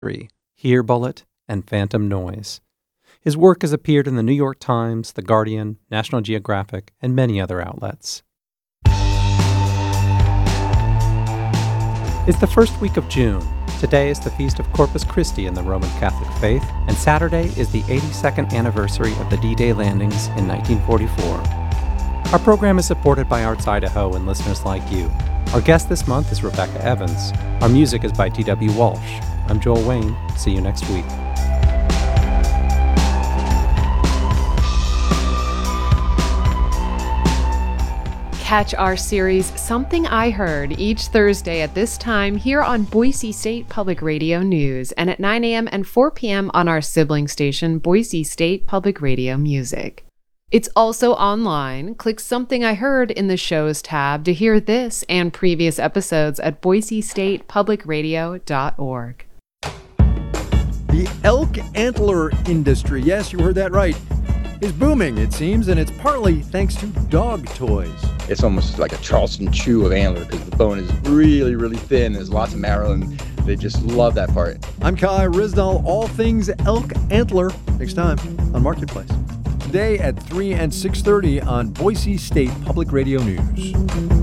Hear Bullet, and Phantom Noise. His work has appeared in the New York Times, The Guardian, National Geographic, and many other outlets. It's the first week of June. Today is the feast of Corpus Christi in the Roman Catholic faith, and Saturday is the 82nd anniversary of the D-Day landings in 1944. Our program is supported by Arts Idaho and listeners like you. Our guest this month is Rebecca Evans. Our music is by T.W. Walsh. I'm Joel Wayne. See you next week. Catch our series Something I Heard each Thursday at this time here on Boise State Public Radio News and at 9 a.m. and 4 p.m. on our sibling station, Boise State Public Radio Music. It's also online. Click Something I Heard in the Shows tab to hear this and previous episodes at boisestatepublicradio.org. The elk antler industry, yes, you heard that right, is booming, it seems, and it's partly thanks to dog toys. It's almost like a Charleston chew of antler because the bone is really, really thin. There's lots of marrow, and they just love that part. I'm Kai Rizdal, all things elk antler, next time on Marketplace. Today at 3 and 6:30 on Boise State Public Radio News.